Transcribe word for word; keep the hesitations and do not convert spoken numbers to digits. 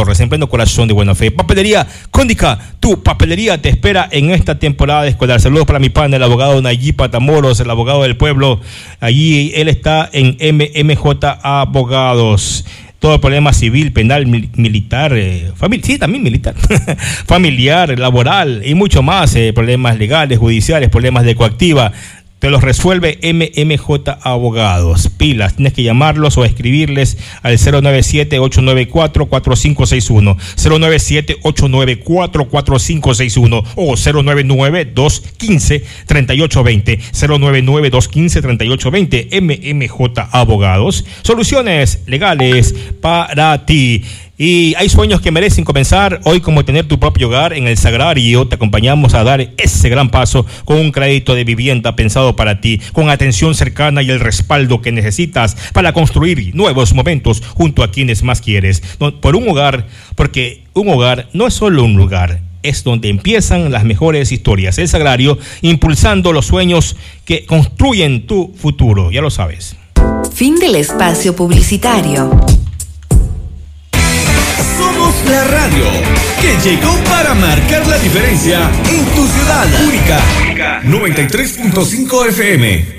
Torres, en pleno corazón de Buena Fe. Papelería Cónica, tu papelería te espera en esta temporada escolar. Saludos para mi pan, el abogado Nayib Patamoros, el abogado del pueblo. Allí él está en M M J Abogados. Todo problema civil, penal, mil, militar, eh, famili- sí, también militar, familiar, laboral y mucho más, eh, problemas legales, judiciales, problemas de coactiva. Te los resuelve M M J Abogados. Pilas, tienes que llamarlos o escribirles al cero nueve siete, ocho nueve cuatro, cuatro cinco seis uno, cero nueve siete, ocho nueve cuatro, cuatro cinco seis uno o cero nueve nueve, dos uno cinco, tres ocho dos cero, cero nueve nueve, dos uno cinco, tres ocho dos cero. M M J Abogados. Soluciones legales para ti. Y hay sueños que merecen comenzar hoy, como tener tu propio hogar. En el Sagrario te acompañamos a dar ese gran paso con un crédito de vivienda pensado para ti, con atención cercana y el respaldo que necesitas para construir nuevos momentos junto a quienes más quieres. No, por un hogar, porque un hogar no es solo un lugar, es donde empiezan las mejores historias. El Sagrario, impulsando los sueños que construyen tu futuro, ya lo sabes. Fin del espacio publicitario. Somos la radio que llegó para marcar la diferencia en tu ciudad. Única noventa y tres punto cinco F M.